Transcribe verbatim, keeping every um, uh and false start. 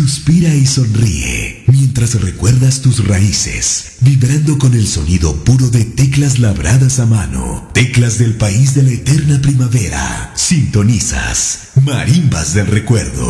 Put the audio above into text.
Suspira y sonríe mientras recuerdas tus raíces, vibrando con el sonido puro de teclas labradas a mano, teclas del país de la eterna primavera. Sintonizas Marimbas del Recuerdo.